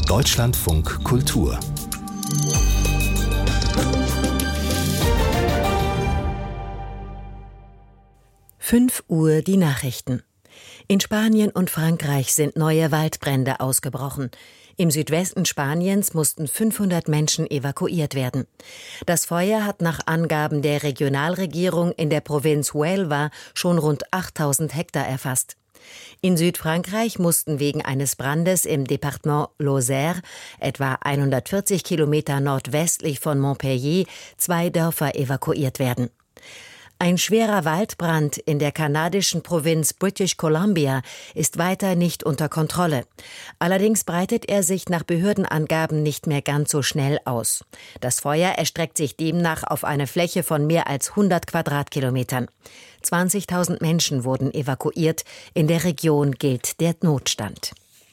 Deutschlandfunk Kultur. Fünf Uhr die Nachrichten. In Spanien und Frankreich sind neue Waldbrände ausgebrochen. Im Südwesten Spaniens mussten 500 Menschen evakuiert werden. Das Feuer hat nach Angaben der Regionalregierung in der Provinz Huelva schon rund 8000 Hektar erfasst. In Südfrankreich mussten wegen eines Brandes im Departement Lozère, etwa 140 Kilometer nordwestlich von Montpellier, 2 Dörfer evakuiert werden. Ein schwerer Waldbrand in der kanadischen Provinz British Columbia ist weiter nicht unter Kontrolle. Allerdings breitet er sich nach Behördenangaben nicht mehr ganz so schnell aus. Das Feuer erstreckt sich demnach auf eine Fläche von mehr als 100 Quadratkilometern. 20.000 Menschen wurden evakuiert. In der Region gilt der Notstand.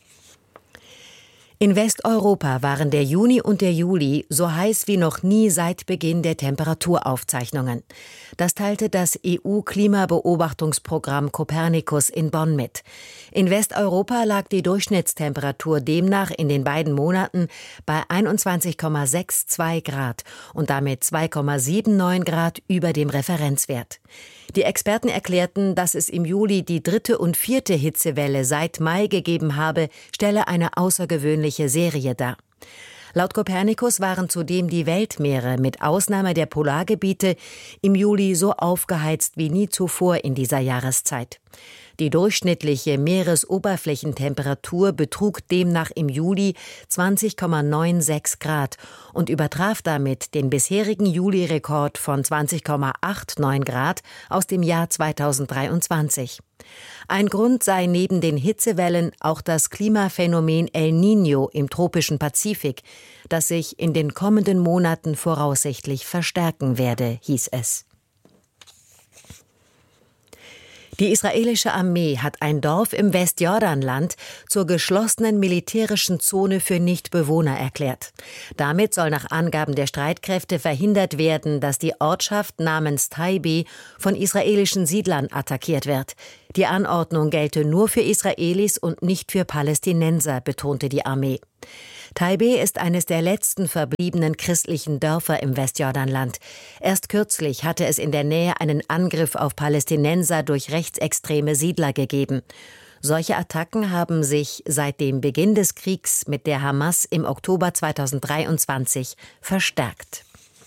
In Westeuropa waren der Juni und der Juli so heiß wie noch nie seit Beginn der Temperaturaufzeichnungen. Das teilte das EU-Klimabeobachtungsprogramm Copernicus in Bonn mit. In Westeuropa lag die Durchschnittstemperatur demnach in den beiden Monaten bei 21,62 Grad und damit 2,79 Grad über dem Referenzwert. Die Experten erklärten, dass es im Juli die 3. und 4. Hitzewelle seit Mai gegeben habe, stelle eine außergewöhnliche Serie dar. Laut Copernicus waren zudem die Weltmeere mit Ausnahme der Polargebiete im Juli so aufgeheizt wie nie zuvor in dieser Jahreszeit. Die durchschnittliche Meeresoberflächentemperatur betrug demnach im Juli 20,96 Grad und übertraf damit den bisherigen Juli-Rekord von 20,89 Grad aus dem Jahr 2023. Ein Grund sei neben den Hitzewellen auch das Klimaphänomen El Niño im tropischen Pazifik, das sich in den kommenden Monaten voraussichtlich verstärken werde, hieß es. Die israelische Armee hat ein Dorf im Westjordanland zur geschlossenen militärischen Zone für Nichtbewohner erklärt. Damit soll nach Angaben der Streitkräfte verhindert werden, dass die Ortschaft namens Taibe von israelischen Siedlern attackiert wird. Die Anordnung gelte nur für Israelis und nicht für Palästinenser, betonte die Armee. Taibe ist eines der letzten verbliebenen christlichen Dörfer im Westjordanland. Erst kürzlich hatte es in der Nähe einen Angriff auf Palästinenser durch rechtsextreme Siedler gegeben. Solche Attacken haben sich seit dem Beginn des Kriegs mit der Hamas im Oktober 2023 verstärkt.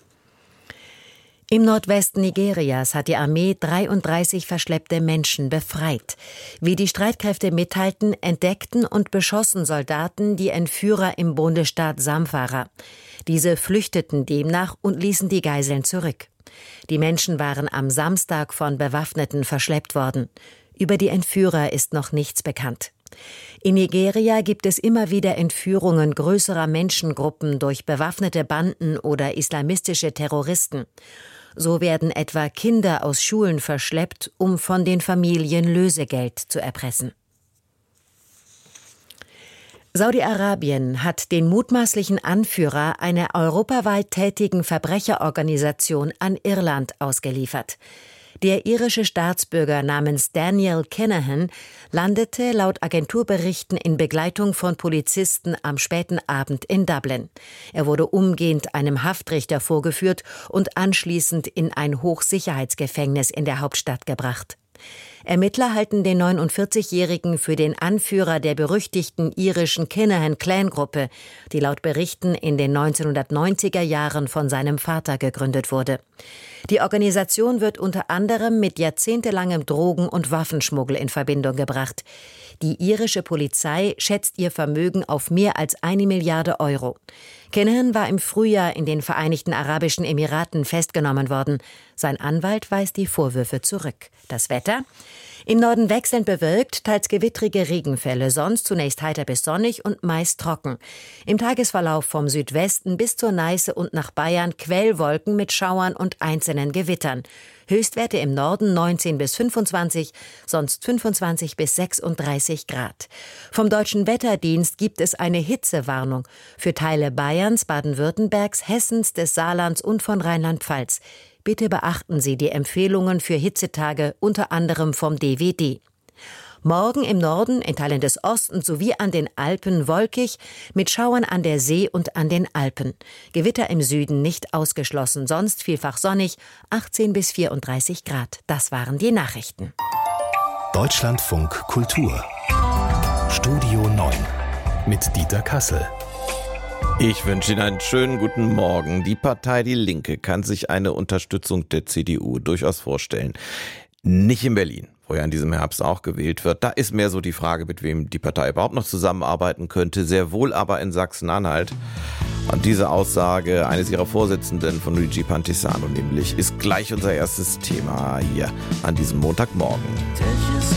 Im Nordwesten Nigerias hat die Armee 33 verschleppte Menschen befreit. Wie die Streitkräfte mitteilten, entdeckten und beschossen Soldaten die Entführer im Bundesstaat Zamfara. Diese flüchteten demnach und ließen die Geiseln zurück. Die Menschen waren am Samstag von Bewaffneten verschleppt worden. Über die Entführer ist noch nichts bekannt. In Nigeria gibt es immer wieder Entführungen größerer Menschengruppen durch bewaffnete Banden oder islamistische Terroristen. So werden etwa Kinder aus Schulen verschleppt, um von den Familien Lösegeld zu erpressen. Saudi-Arabien hat den mutmaßlichen Anführer einer europaweit tätigen Verbrecherorganisation an Irland ausgeliefert. Der irische Staatsbürger namens Daniel Kinahan landete laut Agenturberichten in Begleitung von Polizisten am späten Abend in Dublin. Er wurde umgehend einem Haftrichter vorgeführt und anschließend in ein Hochsicherheitsgefängnis in der Hauptstadt gebracht. Ermittler halten den 49-Jährigen für den Anführer der berüchtigten irischen Kinahan-Clan-Gruppe, die laut Berichten in den 1990er Jahren von seinem Vater gegründet wurde. Die Organisation wird unter anderem mit jahrzehntelangem Drogen- und Waffenschmuggel in Verbindung gebracht. Die irische Polizei schätzt ihr Vermögen auf mehr als 1 Milliarde Euro. Kinahan war im Frühjahr in den Vereinigten Arabischen Emiraten festgenommen worden. Sein Anwalt weist die Vorwürfe zurück. Das Wetter? Im Norden wechselnd bewölkt, teils gewittrige Regenfälle, sonst zunächst heiter bis sonnig und meist trocken. Im Tagesverlauf vom Südwesten bis zur Neiße und nach Bayern Quellwolken mit Schauern und einzelnen Gewittern. Höchstwerte im Norden 19 bis 25, sonst 25 bis 36 Grad. Vom Deutschen Wetterdienst gibt es eine Hitzewarnung für Teile Bayerns, Baden-Württembergs, Hessens, des Saarlands und von Rheinland-Pfalz. Bitte beachten Sie die Empfehlungen für Hitzetage, unter anderem vom DWD. Morgen im Norden, in Teilen des Ostens sowie an den Alpen wolkig, mit Schauern an der See und an den Alpen. Gewitter im Süden nicht ausgeschlossen, sonst vielfach sonnig, 18 bis 34 Grad. Das waren die Nachrichten. Deutschlandfunk Kultur. Studio 9 mit Dieter Kassel. Ich wünsche Ihnen einen schönen guten Morgen. Die Partei Die Linke kann sich eine Unterstützung der CDU durchaus vorstellen. Nicht in Berlin, wo ja in diesem Herbst auch gewählt wird. Da ist mehr so die Frage, mit wem die Partei überhaupt noch zusammenarbeiten könnte. Sehr wohl aber in Sachsen-Anhalt. Und diese Aussage eines ihrer Vorsitzenden von Luigi Pantisano nämlich ist gleich unser erstes Thema hier an diesem Montagmorgen.